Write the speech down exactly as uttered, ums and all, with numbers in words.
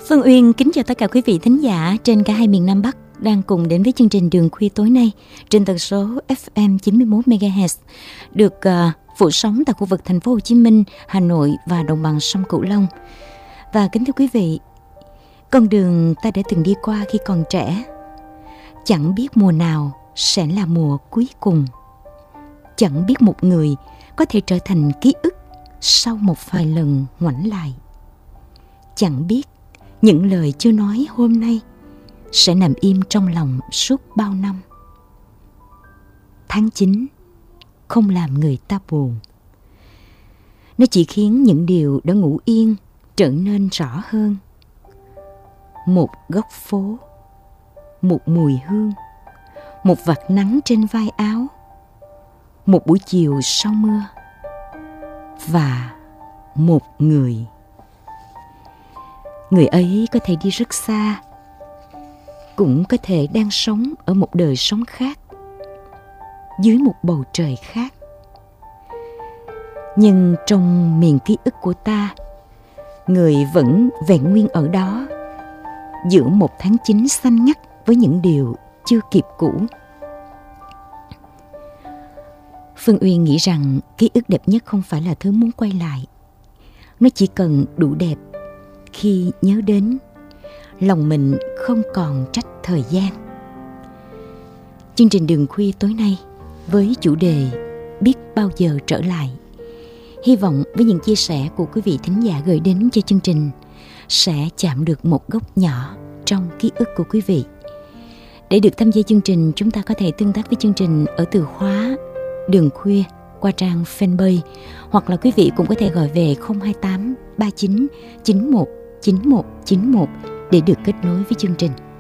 Phương Uyên kính chào tất cả quý vị thính giả trên cả hai miền Nam Bắc đang cùng đến với chương trình Đường Khuya tối nay trên tần số ép em chín mươi mốt mê ga héc được uh, phủ sóng tại khu vực thành phố Hồ Chí Minh, Hà Nội và đồng bằng sông Cửu Long. Và kính thưa quý vị, con đường ta đã từng đi qua khi còn trẻ, chẳng biết mùa nào sẽ là mùa cuối cùng. Chẳng biết một người có thể trở thành ký ức sau một vài lần ngoảnh lại. Chẳng biết những lời chưa nói hôm nay sẽ nằm im trong lòng suốt bao năm. Tháng chín không làm người ta buồn. Nó chỉ khiến những điều đã ngủ yên trở nên rõ hơn. Một góc phố, một mùi hương, một vạt nắng trên vai áo, một buổi chiều sau mưa và một người. Người ấy có thể đi rất xa, cũng có thể đang sống ở một đời sống khác, dưới một bầu trời khác. Nhưng trong miền ký ức của ta, người vẫn vẹn nguyên ở đó, giữa một tháng chín xanh ngắt với những điều chưa kịp cũ. Phương Uyên nghĩ rằng ký ức đẹp nhất không phải là thứ muốn quay lại. Nó chỉ cần đủ đẹp khi nhớ đến, lòng mình không còn trách thời gian. Chương trình Đường Khuya tối nay với chủ đề biết bao giờ trở lại, hy vọng với những chia sẻ của quý vị thính giả gửi đến cho chương trình sẽ chạm được một góc nhỏ trong ký ức của quý vị. Để được tham gia chương trình, chúng ta có thể tương tác với chương trình ở từ khóa Đường Khuya qua trang fanpage, hoặc là quý vị cũng có thể gọi về không hai tám ba chín chín một chín một chín một để được kết nối với chương trình.